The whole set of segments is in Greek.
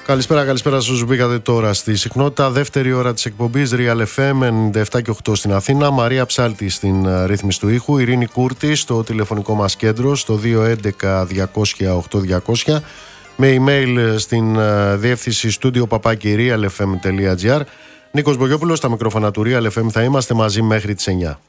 Καλησπέρα σε όσους μπήκατε τώρα στη συχνότητα. Δεύτερη ώρα της εκπομπής Real FM 97 και 8 στην Αθήνα. Μαρία Ψάλτη στην ρύθμιση του ήχου. Ειρήνη Κούρτη στο τηλεφωνικό μας κέντρο στο 211-200-8200. Με email στην διεύθυνση studio@realfm.gr. Νίκος Μπογιόπουλος στα μικρόφωνα του Real FM. Θα είμαστε μαζί μέχρι τις 9.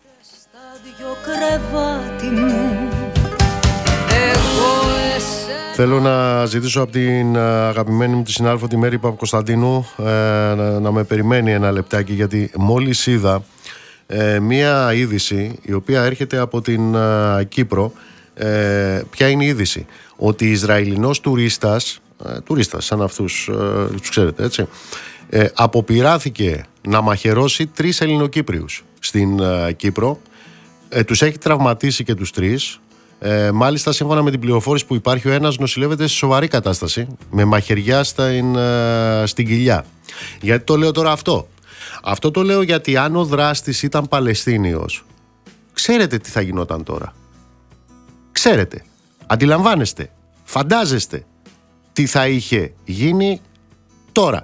Θέλω να ζητήσω από την αγαπημένη μου τη συνάδελφο τη Μέρη Παπακοσταντίνου να με περιμένει ένα λεπτάκι, γιατί μόλις είδα μία είδηση η οποία έρχεται από την Κύπρο. Ποια είναι η είδηση? Ότι Ισραηλινός τουρίστας σαν αυτούς τους ξέρετε, έτσι, αποπειράθηκε να μαχαιρώσει 3 Ελληνοκύπριους στην Κύπρο. Τους έχει τραυματίσει και τους 3. Μάλιστα, σύμφωνα με την πληροφόρηση που υπάρχει, ο ένας νοσηλεύεται σε σοβαρή κατάσταση με μαχαιριά στην κοιλιά. Γιατί το λέω τώρα αυτό? Αυτό το λέω γιατί αν ο δράστης ήταν Παλαιστίνιος, ξέρετε τι θα γινόταν τώρα? Ξέρετε, αντιλαμβάνεστε, φαντάζεστε τι θα είχε γίνει τώρα?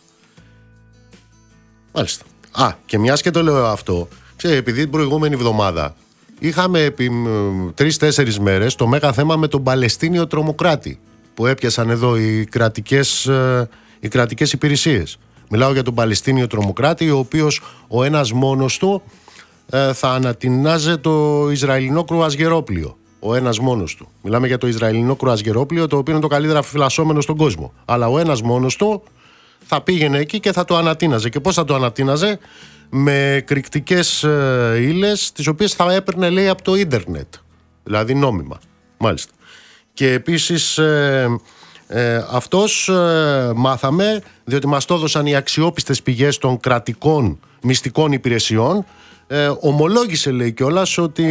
Μάλιστα. Και μιας και το λέω αυτό, επειδή την προηγούμενη εβδομάδα είχαμε επί 3-4 μέρες το μέγα θέμα με τον Παλαιστίνιο τρομοκράτη που έπιασαν εδώ οι κρατικές υπηρεσίες. Μιλάω για τον Παλαιστίνιο τρομοκράτη, ο οποίος ο ένας μόνος του θα ανατινάζε το Ισραηλινό κρουαζιερόπλοιο. Ο ένας μόνος του. Μιλάμε για το Ισραηλινό κρουαζιερόπλοιο, το οποίο είναι το καλύτερα φυλασσόμενο στον κόσμο. Αλλά ο ένας μόνος του θα πήγαινε εκεί και θα το ανατίναζε. Και πώς θα το ανατίναζε? Με κρυκτικές ύλες, τις οποίες θα έπαιρνε, λέει, από το ίντερνετ. Δηλαδή νόμιμα. Μάλιστα. Και επίσης αυτός μάθαμε, διότι μας το έδωσαν οι αξιόπιστες πηγές των κρατικών μυστικών υπηρεσιών, ομολόγησε, λέει κιόλας, ότι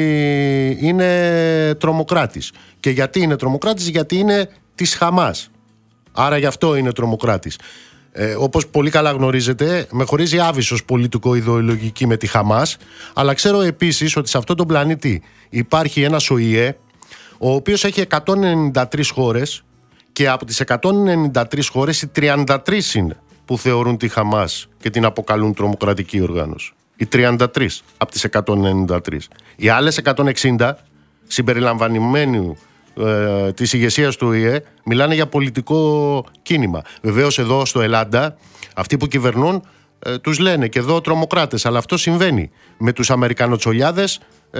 είναι τρομοκράτης. Και γιατί είναι τρομοκράτης? Γιατί είναι της Χαμάς. Άρα γι' αυτό είναι τρομοκράτης. Όπως πολύ καλά γνωρίζετε, με χωρίζει άβυσσος πολιτικο-ιδεολογική με τη Χαμάς, αλλά ξέρω επίσης ότι σε αυτόν τον πλανήτη υπάρχει ένας ΟΗΕ, ο οποίος έχει 193 χώρες, και από τις 193 χώρες οι 33 είναι που θεωρούν τη Χαμάς και την αποκαλούν τρομοκρατική οργάνωση. Οι 33 από τις 193. Οι άλλες 160, συμπεριλαμβανομένου της ηγεσίας του ΟΗΕ, μιλάνε για πολιτικό κίνημα. Βεβαίως εδώ στο Ελλάδα αυτοί που κυβερνούν τους λένε και εδώ τρομοκράτες, αλλά αυτό συμβαίνει με τους Αμερικανοτσολιάδες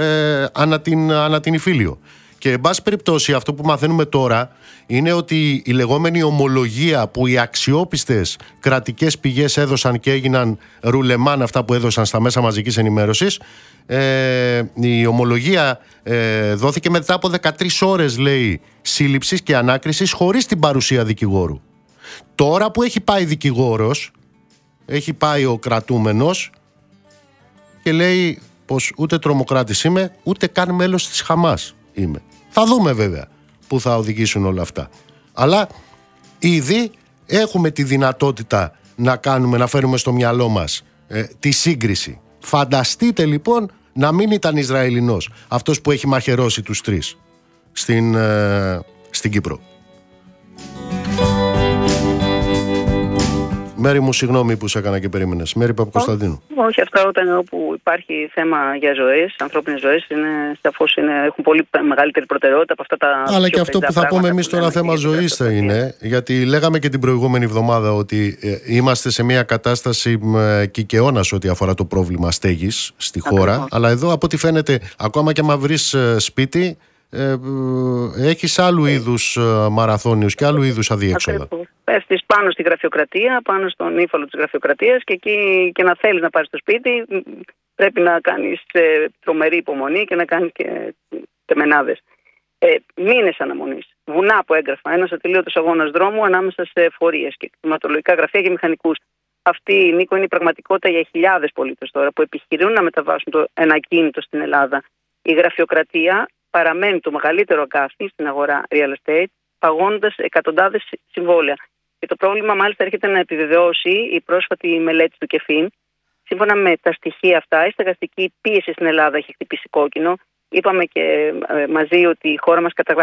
ανά την Ιφίλιο. Και εν πάση περιπτώσει αυτό που μαθαίνουμε τώρα είναι ότι η λεγόμενη ομολογία που οι αξιόπιστες κρατικές πηγές έδωσαν και έγιναν ρουλεμάν αυτά που έδωσαν στα μέσα μαζικής ενημέρωσης, η ομολογία δόθηκε μετά από 13 ώρες, λέει, σύλληψης και ανάκρισης χωρίς την παρουσία δικηγόρου. Τώρα που έχει πάει δικηγόρος, έχει πάει ο κρατούμενος και λέει πως ούτε τρομοκράτης είμαι, ούτε καν μέλος της Χαμάς είμαι. Θα δούμε βέβαια που θα οδηγήσουν όλα αυτά. Αλλά ήδη έχουμε τη δυνατότητα να φέρουμε στο μυαλό μας τη σύγκριση. Φανταστείτε λοιπόν να μην ήταν Ισραηλινός αυτός που έχει μαχαιρώσει τους 3 στην Κύπρο. Μέρη μου, συγγνώμη που σε έκανα και περίμενες. Μέρη Παπακοσταντίνου. Όχι, αυτά όπου υπάρχει θέμα για ζωές, ανθρώπινες ζωές, σαφώς έχουν πολύ μεγαλύτερη προτεραιότητα από αυτά τα. Αλλά και αυτό που θα πούμε εμείς τώρα θέμα ζωής θα είναι, γιατί λέγαμε και την προηγούμενη εβδομάδα ότι είμαστε σε μια κατάσταση κικαιώνας ό,τι αφορά το πρόβλημα στέγης στη χώρα. Αλλά εδώ από ό,τι φαίνεται, ακόμα και άμα βρεις σπίτι, έχεις άλλου είδους μαραθώνιους και άλλου είδους αδιέξοδα. Πέφτεις πάνω στη γραφειοκρατία, πάνω στον ύφαλο της γραφειοκρατίας, και εκεί και να θέλεις να πάρεις το σπίτι πρέπει να κάνεις τρομερή υπομονή και να κάνεις και τεμενάδες. Μήνες αναμονής, βουνά από έγγραφα, ένας ατελείωτος αγώνας δρόμου ανάμεσα σε εφορίες και κτηματολογικά γραφεία και μηχανικούς. Αυτή, Νίκο, είναι η πραγματικότητα για χιλιάδες πολίτες τώρα που επιχειρούν να μεταβάσουν ένα ακίνητο στην Ελλάδα. Η γραφειοκρατία παραμένει το μεγαλύτερο αγκάθι στην αγορά real estate, παγώνοντας εκατοντάδες συμβόλαια. Και το πρόβλημα μάλιστα έρχεται να επιβεβαιώσει η πρόσφατη μελέτη του ΚΕΦΗΝ. Σύμφωνα με τα στοιχεία αυτά, η στεγαστική πίεση στην Ελλάδα έχει χτυπήσει κόκκινο. Είπαμε και μαζί ότι η χώρα μας καταγράφει